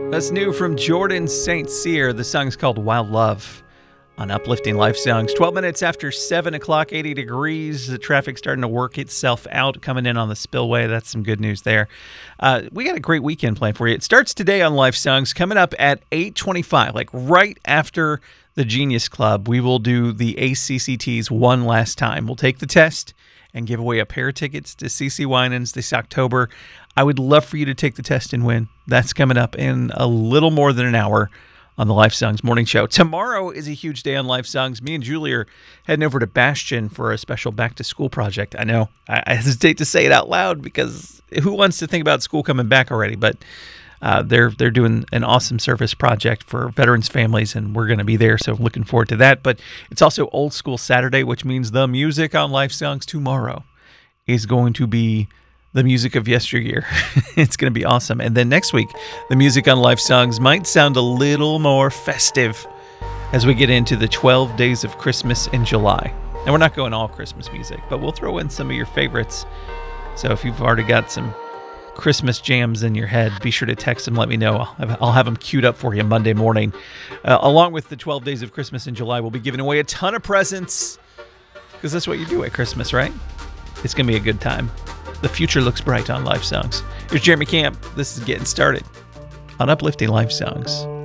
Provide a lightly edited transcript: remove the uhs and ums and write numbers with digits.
That's new from Jordan St. Cyr. The song's called Wild Love on Uplifting Life Songs. 12 minutes after 7 o'clock, 80 degrees. The traffic's starting to work itself out, coming in on the spillway. That's some good news there. We got a great weekend planned for you. It starts today on Life Songs, coming up at 8:25, like right after the Genius Club. We will do the ACCTs one last time. We'll take the test and give away a pair of tickets to CeCe Winans this October. I would love for you to take the test and win. That's coming up in a little more than an hour on the Life Songs Morning Show. Tomorrow is a huge day on Life Songs. Me and Julie are heading over to Bastion for a special back-to-school project. I know, I hesitate to say it out loud because who wants to think about school coming back already? But they're doing an awesome service project for veterans' families, and we're going to be there, so looking forward to that. But it's also Old School Saturday, which means the music on Life Songs tomorrow is going to be the music of yesteryear. It's going to be awesome. And then next week, the music on Life Songs might sound a little more festive as we get into the 12 days of Christmas in July. And we're not going all Christmas music, but we'll throw in some of your favorites. So if you've already got some Christmas jams in your head, be sure to text them. Let me know. I'll have them queued up for you Monday morning. Along with the 12 days of Christmas in July, we'll be giving away a ton of presents because that's what you do at Christmas, right? It's going to be a good time. The future looks bright on Life Songs. Here's Jeremy Camp. This is Getting Started on Uplifting Life Songs.